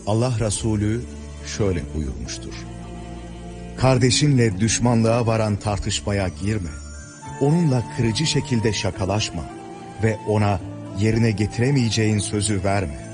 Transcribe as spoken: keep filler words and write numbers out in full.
Allah Resulü şöyle buyurmuştur: kardeşinle düşmanlığa varan tartışmaya girme, onunla kırıcı şekilde şakalaşma ve ona yerine getiremeyeceğin sözü verme.